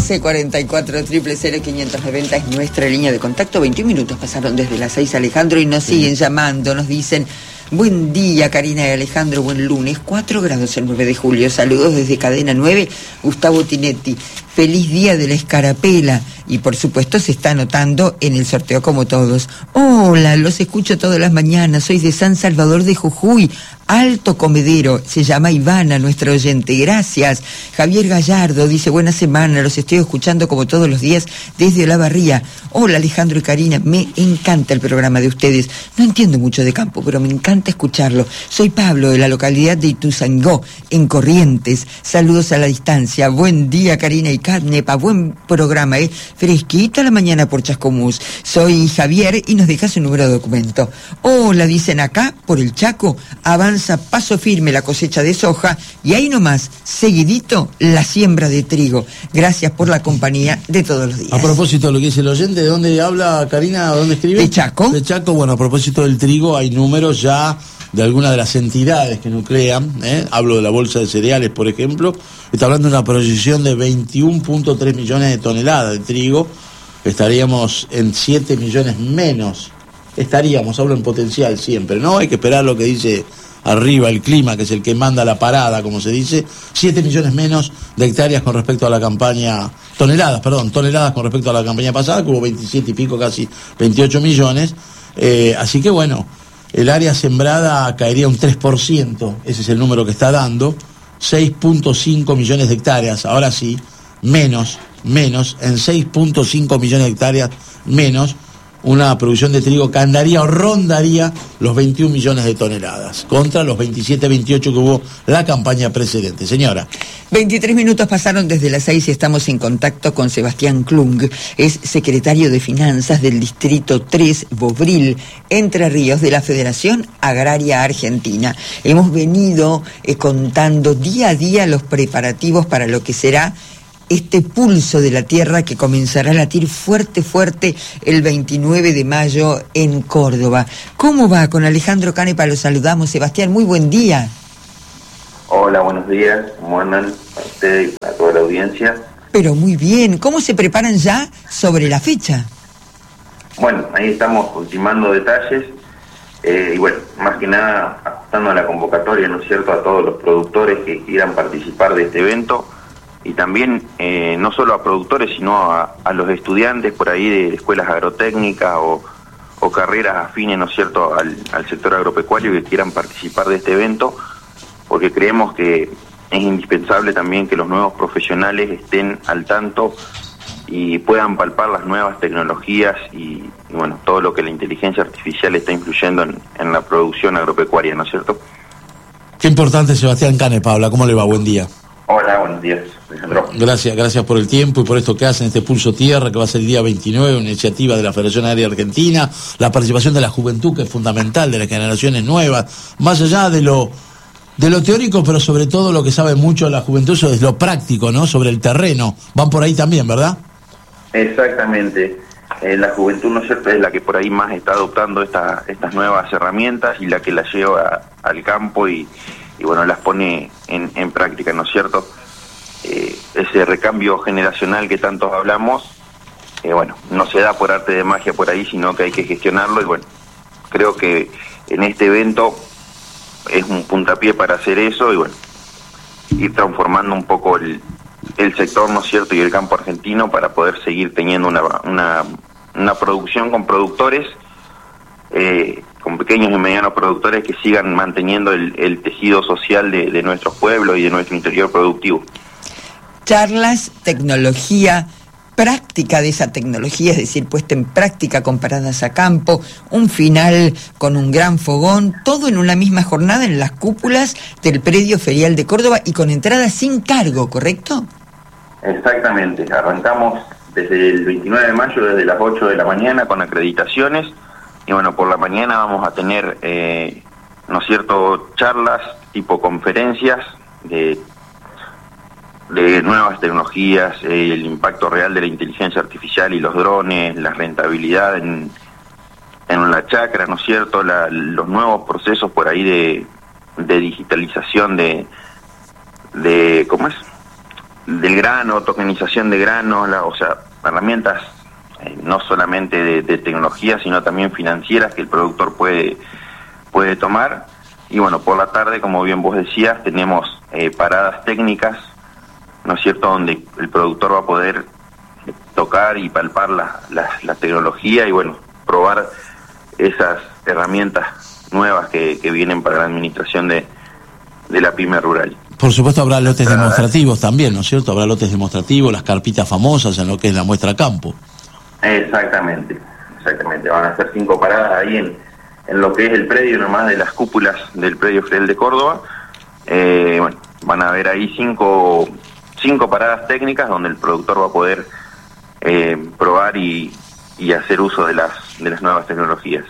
11 44 000 590 es nuestra línea de contacto. 21 minutos pasaron desde las 6, Alejandro, y nos siguen llamando. Nos dicen: buen día, Karina y Alejandro, buen lunes. 4 grados el 9 de julio. Saludos desde Cadena 9, Gustavo Tinetti. Feliz día de la escarapela. Y por supuesto se está anotando en el sorteo como todos. Hola, los escucho todas las mañanas. Soy de San Salvador de Jujuy, Alto Comedero. Se llama Ivana, nuestra oyente. Gracias. Javier Gallardo dice: buena semana, los estoy escuchando como todos los días desde Olavarría. Hola, Alejandro y Karina, me encanta el programa de ustedes. No entiendo mucho de campo, pero me encanta escucharlo. Soy Pablo, de la localidad de Ituzaingó, en Corrientes. Saludos a la distancia. Buen día, Karina y Catnepa. Buen programa, fresquita la mañana por Chascomús. Soy Javier y nos deja su número de documento. Hola, dicen acá, por el Chaco, avanza paso firme la cosecha de soja y ahí nomás, seguidito, la siembra de trigo. Gracias por la compañía de todos los días. A propósito de lo que dice el oyente, ¿de dónde habla Karina? ¿Dónde escribe? De Chaco. De Chaco, bueno, a propósito del trigo, hay números ya de algunas de las entidades que nuclean, hablo de la bolsa de cereales, por ejemplo, está hablando de una proyección de 21.3 millones de toneladas de trigo, estaríamos en 7 millones menos, hablo en potencial siempre, ¿no? Hay que esperar lo que dice arriba el clima, que es el que manda la parada, como se dice. 7 millones menos de hectáreas con respecto a la campaña, toneladas con respecto a la campaña pasada, que hubo 27 y pico, casi 28 millones, así que bueno, el área sembrada caería un 3%, ese es el número que está dando, 6.5 millones de hectáreas, ahora sí, menos, en 6.5 millones de hectáreas menos, una producción de trigo que andaría o rondaría los 21 millones de toneladas, contra los 27, 28 que hubo la campaña precedente. Señora. 23 minutos pasaron desde las 6 y estamos en contacto con Sebastián Klung, es secretario de Finanzas del Distrito 3, Bobril, Entre Ríos, de la Federación Agraria Argentina. Hemos venido contando día a día los preparativos para lo que será este pulso de la tierra que comenzará a latir fuerte el 29 de mayo en Córdoba. ¿Cómo va? Con Alejandro Canepa lo saludamos. Sebastián, muy buen día. Hola, buenos días. ¿Cómo andan? A usted y a toda la audiencia. Pero muy bien. ¿Cómo se preparan ya sobre la fecha? Bueno, ahí estamos ultimando detalles y bueno, más que nada ajustando a la convocatoria, ¿no es cierto?, a todos los productores que quieran participar de este evento. Y también no solo a productores, sino a los estudiantes por ahí de escuelas agrotécnicas o carreras afines, ¿no es cierto?, al sector agropecuario que quieran participar de este evento, porque creemos que es indispensable también que los nuevos profesionales estén al tanto y puedan palpar las nuevas tecnologías y bueno, todo lo que la inteligencia artificial está influyendo en la producción agropecuaria, ¿no es cierto? Qué importante, Sebastián Canepa. Habla, ¿cómo le va? Buen día. Hola, buenos días, Alejandro. Gracias por el tiempo y por esto que hacen, este Pulso Tierra, que va a ser el día 29, una iniciativa de la Federación Agraria Argentina, la participación de la juventud, que es fundamental, de las generaciones nuevas, más allá de lo teórico, pero sobre todo lo que sabe mucho la juventud es lo práctico, ¿no?, sobre el terreno. Van por ahí también, ¿verdad? Exactamente. La juventud, ¿no es cierto?, es la que por ahí más está adoptando estas nuevas herramientas y la que las lleva al campo y bueno, las pone en práctica, ¿no es cierto? Ese recambio generacional que tantos hablamos, bueno, no se da por arte de magia por ahí, sino que hay que gestionarlo y bueno, creo que en este evento es un puntapié para hacer eso y bueno, ir transformando un poco el sector, ¿no es cierto?, y el campo argentino para poder seguir teniendo una producción con productores, con pequeños y medianos productores que sigan manteniendo el tejido social de nuestros pueblos y de nuestro interior productivo. Charlas, tecnología, práctica de esa tecnología, es decir, puesta en práctica con paradas a campo, un final con un gran fogón, todo en una misma jornada en las cúpulas del predio ferial de Córdoba y con entrada sin cargo, ¿correcto? Exactamente, arrancamos desde el 29 de mayo, desde las 8 de la mañana con acreditaciones. Y bueno, por la mañana vamos a tener, ¿no es cierto?, charlas tipo conferencias de nuevas tecnologías, el impacto real de la inteligencia artificial y los drones, la rentabilidad en la chacra, ¿no es cierto?, los nuevos procesos por ahí de digitalización de ¿cómo es?, del grano, tokenización de granos, o sea, herramientas no solamente de tecnología, sino también financieras que el productor puede tomar. Y bueno, por la tarde, como bien vos decías, tenemos paradas técnicas, ¿no es cierto?, donde el productor va a poder tocar y palpar la tecnología y bueno, probar esas herramientas nuevas que vienen para la administración de la pyme rural. Por supuesto habrá lotes demostrativos también, ¿no es cierto? Habrá lotes demostrativos, las carpitas famosas en lo que es la muestra campo. Exactamente. Van a ser 5 paradas ahí en lo que es el predio, nomás de las cúpulas del predio Fredel de Córdoba. Bueno, van a haber ahí 5 paradas técnicas donde el productor va a poder probar y hacer uso de las nuevas tecnologías.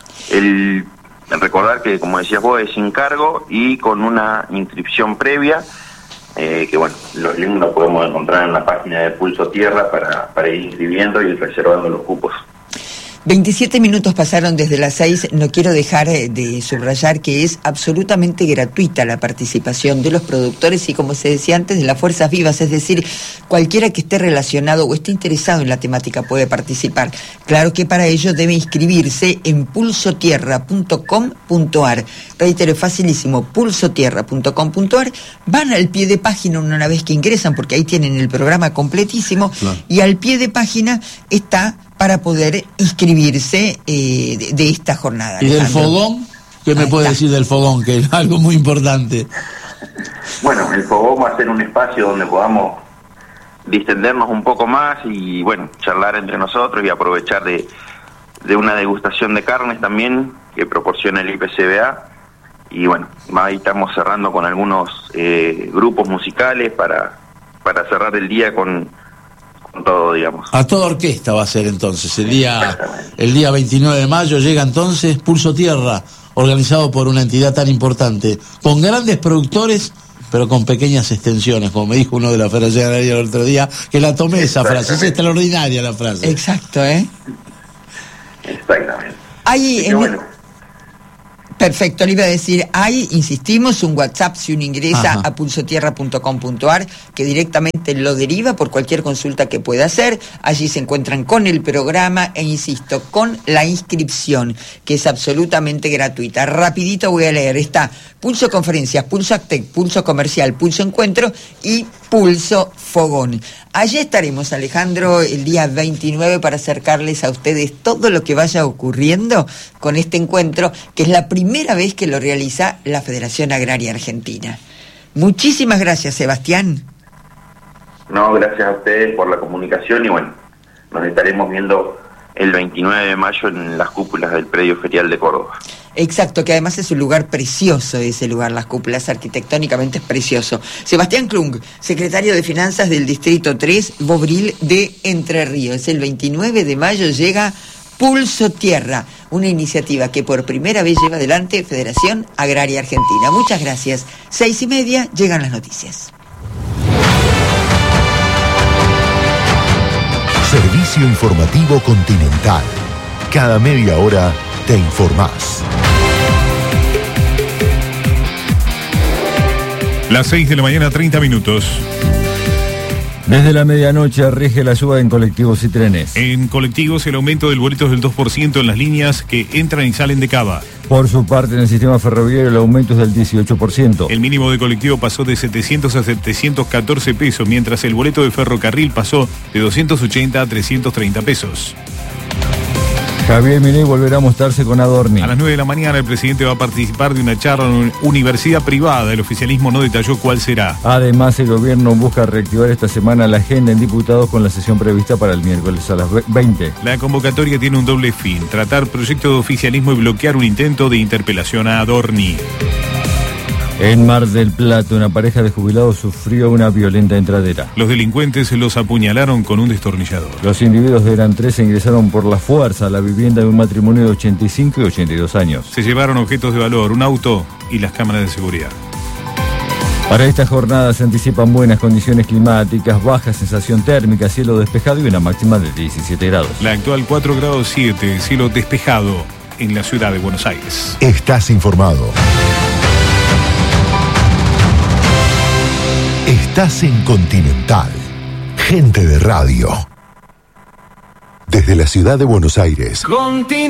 Recordar que, como decías vos, es sin cargo y con una inscripción previa, que bueno, los links los podemos encontrar en la página de Pulso Tierra para ir inscribiendo y reservando los cupos. 27 minutos pasaron desde las 6, no quiero dejar de subrayar que es absolutamente gratuita la participación de los productores y, como se decía antes, de las fuerzas vivas, es decir, cualquiera que esté relacionado o esté interesado en la temática puede participar. Claro que para ello debe inscribirse en pulsotierra.com.ar. Reitero, es facilísimo, pulsotierra.com.ar. Van al pie de página una vez que ingresan, porque ahí tienen el programa completísimo, claro. Y al pie de página está para poder inscribirse de esta jornada. ¿Y del fogón? ¿Qué me puede decir del fogón? Que es algo muy importante. Bueno, el fogón va a ser un espacio donde podamos distendernos un poco más y, bueno, charlar entre nosotros y aprovechar de una degustación de carnes también que proporciona el IPCBA. Y, bueno, ahí estamos cerrando con algunos grupos musicales para cerrar el día con todo, digamos. A toda orquesta va a ser entonces. El día 29 de mayo llega entonces Pulso Tierra, organizado por una entidad tan importante, con grandes productores, pero con pequeñas extensiones, como me dijo uno de la Federación Agraria el otro día, que la tomé esa frase, es extraordinaria la frase. Exacto, Exactamente. Ahí Perfecto, le iba a decir, hay, insistimos, un WhatsApp si uno ingresa a pulsotierra.com.ar que directamente lo deriva por cualquier consulta que pueda hacer. Allí se encuentran con el programa e, insisto, con la inscripción, que es absolutamente gratuita. Rapidito voy a leer, está Pulso Conferencias, Pulso Actec, Pulso Comercial, Pulso Encuentro y Pulso Fogón. Allí estaremos, Alejandro, el día 29 para acercarles a ustedes todo lo que vaya ocurriendo con este encuentro, que es la primera vez que lo realiza la Federación Agraria Argentina. Muchísimas gracias, Sebastián. No, gracias a ustedes por la comunicación y bueno, nos estaremos viendo el 29 de mayo en las cúpulas del predio ferial de Córdoba. Exacto, que además es un lugar precioso ese lugar, las cúpulas arquitectónicamente es precioso. Sebastián Klung, secretario de Finanzas del Distrito 3, Bobril de Entre Ríos. El 29 de mayo llega Pulso Tierra, una iniciativa que por primera vez lleva adelante Federación Agraria Argentina. Muchas gracias. 6:30, llegan las noticias. Servicio Informativo Continental. Cada media hora te informás. Las 6 de la mañana, 30 minutos. Desde la medianoche rige la suba en colectivos y trenes. En colectivos el aumento del boleto es del 2% en las líneas que entran y salen de Cava. Por su parte, en el sistema ferroviario el aumento es del 18%. El mínimo de colectivo pasó de 700 a 714 pesos, mientras el boleto de ferrocarril pasó de 280 a 330 pesos. Javier Milei volverá a mostrarse con Adorni. A las 9 de la mañana el presidente va a participar de una charla en una universidad privada. El oficialismo no detalló cuál será. Además, el gobierno busca reactivar esta semana la agenda en diputados con la sesión prevista para el miércoles a las 20. La convocatoria tiene un doble fin: tratar proyecto de oficialismo y bloquear un intento de interpelación a Adorni. En Mar del Plata, una pareja de jubilados sufrió una violenta entradera. Los delincuentes los apuñalaron con un destornillador. Los individuos eran 3 e ingresaron por la fuerza a la vivienda de un matrimonio de 85 y 82 años. Se llevaron objetos de valor, un auto y las cámaras de seguridad. Para esta jornada se anticipan buenas condiciones climáticas, baja sensación térmica, cielo despejado y una máxima de 17 grados. La actual 4 grados 7, cielo despejado en la ciudad de Buenos Aires. Estás informado. Estás en Continental. Gente de radio. Desde la ciudad de Buenos Aires.